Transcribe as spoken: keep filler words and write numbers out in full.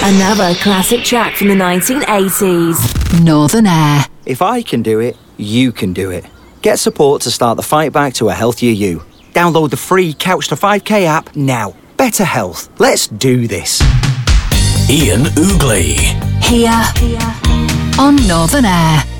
Another classic track from the nineteen eighties. Northern Air. If I can do it, you can do it. Get support to start the fight back to a healthier you. Download the free Couch to five K app now. Better health. Let's do this. Ian Oogley. Here on Northern Air.